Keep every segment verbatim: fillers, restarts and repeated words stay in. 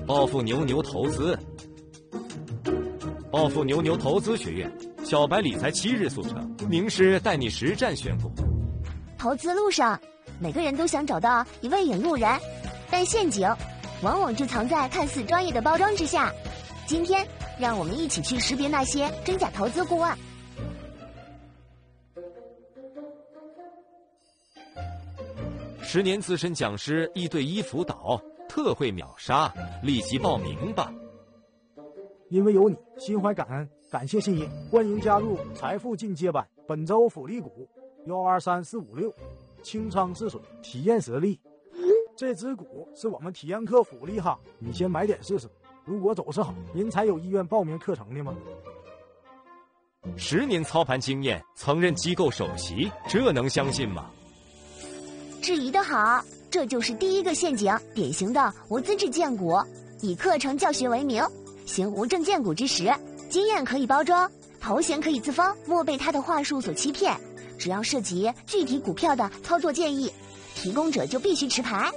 暴富牛牛投资，暴富牛牛投资学院，小白理财七日速成，名师带你实战选股。 投资路上，每个人都想找到一位引路人，但陷阱往往就藏在看似专业的包装之下。今天，让我们一起去识别那些真假投资顾问。 十年资深讲师一对一辅导，特惠秒杀，立即报名吧！ 因为有你，心怀感恩，感谢信任，欢迎加入财富进阶版。本周福利股幺二三四五六，清仓试水，体验实力。这只股是我们体验课福利哈，你先买点试试。如果走势好，您才有意愿报名课程的吗？ 十年操盘经验，曾任机构首席，这能相信吗？ 质疑的好，这就是第一个陷阱，典型的无资质荐股，以课程教学为名，行无证荐股之实。经验可以包装，头衔可以自封，莫被他的话术所欺骗。只要涉及具体股票的操作建议，提供者就必须持牌。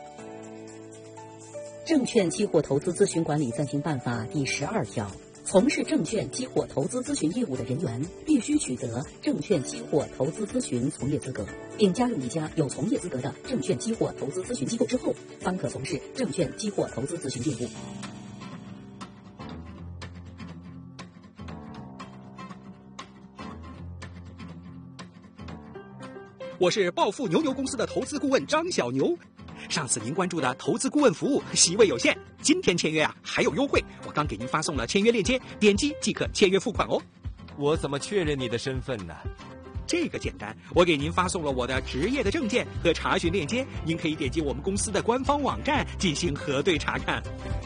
证券期货投资咨询管理暂行办法第十二条，从事证券期货投资咨询业务的人员必须取得证券期货投资咨询从业资格，并加入一家有从业资格的证券期货投资咨询机构之后，方可从事证券期货投资咨询业务。 我是暴富牛牛公司的投资顾问张小牛。上次您关注的投资顾问服务席位有限，今天签约啊还有优惠，我刚给您发送了签约链接，点击即可签约付款哦。 我怎么确认你的身份呢？ 这个简单，我给您发送了我的职业的证件和查询链接，您可以点击我们公司的官方网站进行核对查看。